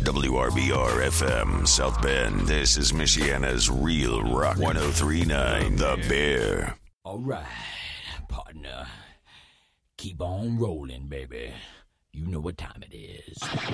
WRBR FM, South Bend. This is Michiana's Real Rock 1039, The Bear. All right, partner. Keep on rolling, baby. You know what time it is.